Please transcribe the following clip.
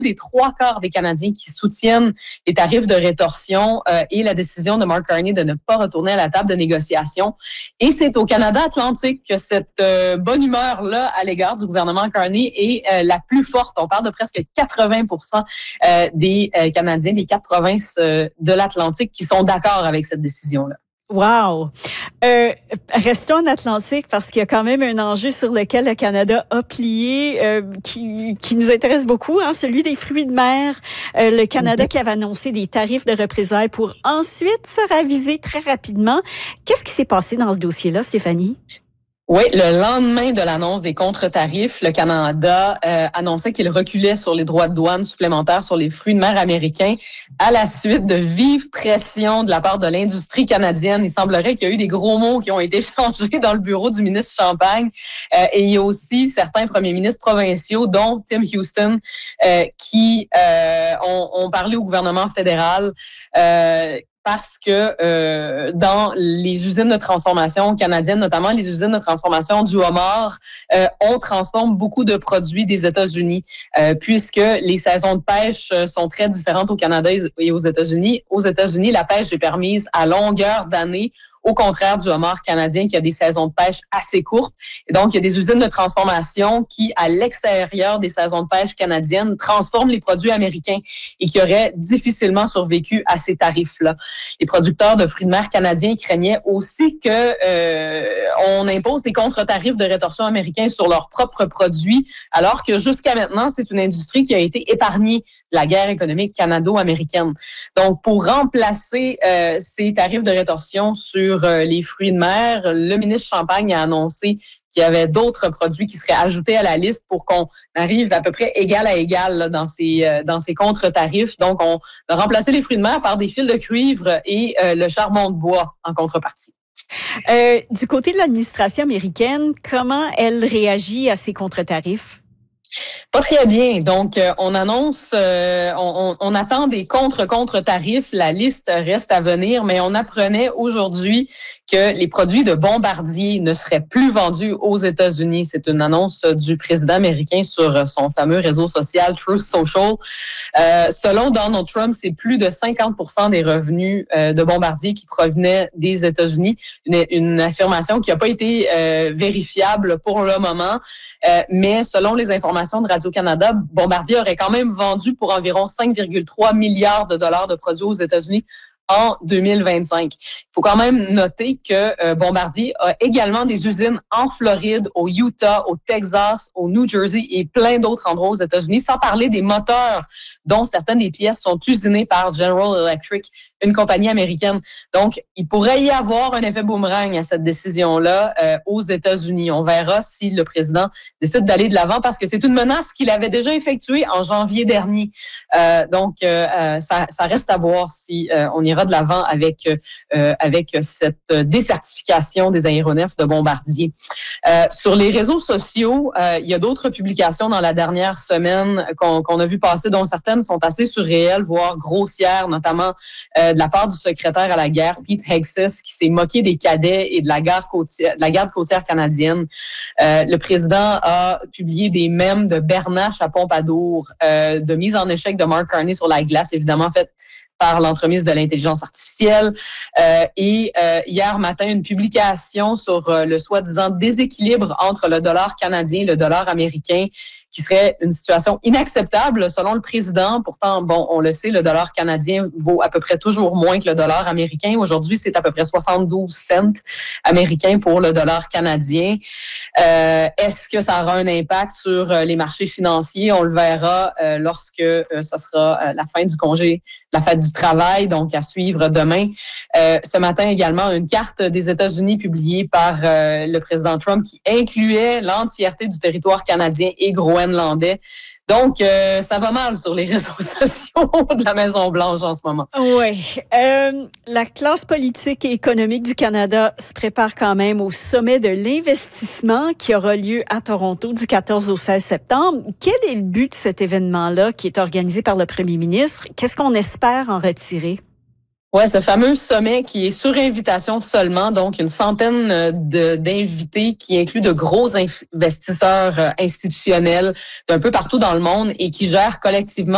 des 3/4 des Canadiens qui soutiennent les tarifs de rétorsion et la décision de Mark Carney de ne pas retourner à la table de négociation. Et c'est au Canada atlantique que cette bonne humeur-là à l'égard du gouvernement Carney est la plus forte. On parle de presque 80% des Canadiens des 4 provinces de l'Atlantique qui sont d'accord avec cette décision-là. Wow! Restons en Atlantique parce qu'il y a quand même un enjeu sur lequel le Canada a plié qui nous intéresse beaucoup, celui des fruits de mer. Le Canada qui avait annoncé des tarifs de représailles pour ensuite se raviser très rapidement. Qu'est-ce qui s'est passé dans ce dossier-là, Stéphanie? Oui, le lendemain de l'annonce des contre-tarifs, le Canada annonçait qu'il reculait sur les droits de douane supplémentaires sur les fruits de mer américains à la suite de vives pressions de la part de l'industrie canadienne. Il semblerait qu'il y a eu des gros mots qui ont été échangés dans le bureau du ministre Champagne. Et il y a aussi certains premiers ministres provinciaux, dont Tim Houston, qui ont parlé au gouvernement fédéral parce que dans les usines de transformation canadiennes, notamment les usines de transformation du homard, on transforme beaucoup de produits des États-Unis, puisque les saisons de pêche sont très différentes au Canada et aux États-Unis. Aux États-Unis, la pêche est permise à longueur d'année, au contraire du homard canadien qui a des saisons de pêche assez courtes. Et donc, il y a des usines de transformation qui, à l'extérieur des saisons de pêche canadiennes, transforment les produits américains et qui auraient difficilement survécu à ces tarifs-là. Les producteurs de fruits de mer canadiens craignaient aussi on impose des contre-tarifs de rétorsion américains sur leurs propres produits, alors que jusqu'à maintenant, c'est une industrie qui a été épargnée de la guerre économique canado-américaine. Donc, pour remplacer ces tarifs de rétorsion sur les fruits de mer, le ministre Champagne a annoncé qu'il y avait d'autres produits qui seraient ajoutés à la liste pour qu'on arrive à peu près égal à égal là, dans ces contre-tarifs. Donc, on a remplacé les fruits de mer par des fils de cuivre et le charbon de bois en contrepartie. Du côté de l'administration américaine, comment elle réagit à ces contre-tarifs? Pas très bien. Donc, on annonce, on attend des contre-tarifs. La liste reste à venir, mais on apprenait aujourd'hui que les produits de Bombardier ne seraient plus vendus aux États-Unis. C'est une annonce du président américain sur son fameux réseau social Truth Social. Selon Donald Trump, c'est plus de 50% des revenus de Bombardier qui provenaient des États-Unis. Une affirmation qui n'a pas été vérifiable pour le moment, mais selon les informations de Radio-Canada, Bombardier aurait quand même vendu pour environ 5,3 milliards de dollars de produits aux États-Unis en 2025. Il faut quand même noter que Bombardier a également des usines en Floride, au Utah, au Texas, au New Jersey et plein d'autres endroits aux États-Unis, sans parler des moteurs dont certaines des pièces sont usinées par General Electric, une compagnie américaine. Donc, il pourrait y avoir un effet boomerang à cette décision-là aux États-Unis. On verra si le président décide d'aller de l'avant parce que c'est une menace qu'il avait déjà effectuée en janvier dernier. Donc, ça reste à voir si on ira de l'avant avec cette décertification des aéronefs de Bombardier. Sur les réseaux sociaux, il y a d'autres publications dans la dernière semaine qu'on a vu passer, dont certaines sont assez surréelles, voire grossières, notamment de la part du secrétaire à la guerre, Pete Hegseth, qui s'est moqué des cadets et de la garde côtière canadienne. Le président a publié des mèmes de Bernache à Pompadour, de mise en échec de Mark Carney sur la glace, évidemment faite par l'entremise de l'intelligence artificielle. Et hier matin, une publication sur le soi-disant déséquilibre entre le dollar canadien et le dollar américain, qui serait une situation inacceptable selon le président. Pourtant, bon, on le sait, le dollar canadien vaut à peu près toujours moins que le dollar américain. Aujourd'hui, c'est à peu près 72 cents américains pour le dollar canadien. Est-ce que ça aura un impact sur les marchés financiers? On le verra lorsque ça sera la fin du congé, la fête du travail, donc à suivre demain. Ce matin également, une carte des États-Unis publiée par le président Trump qui incluait l'entièreté du territoire canadien et groenlandais. Donc, ça va mal sur les réseaux sociaux de la Maison-Blanche en ce moment. Oui. La classe politique et économique du Canada se prépare quand même au sommet de l'investissement qui aura lieu à Toronto du 14 au 16 septembre. Quel est le but de cet événement-là qui est organisé par le premier ministre? Qu'est-ce qu'on espère en retirer? Ouais, ce fameux sommet qui est sur invitation seulement, donc une centaine d'invités qui inclut de gros investisseurs institutionnels d'un peu partout dans le monde et qui gèrent collectivement